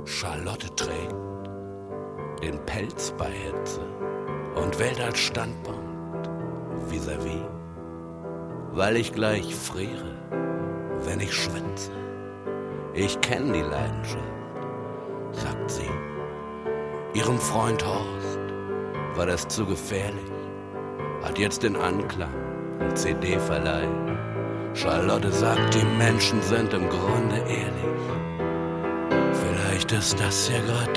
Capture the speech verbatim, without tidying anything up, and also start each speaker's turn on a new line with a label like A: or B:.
A: Charlotte trägt den Pelz bei Hitze und wählt als Standpunkt vis-à-vis, weil ich gleich friere, wenn ich schwitze. Ich kenn die Leidenschaft, sagt sie. Ihrem Freund Horst war das zu gefährlich, hat jetzt den Anklang im C D-Verleih. Charlotte sagt, die Menschen sind im Grunde ehrlich. Vielleicht ist das ja gerade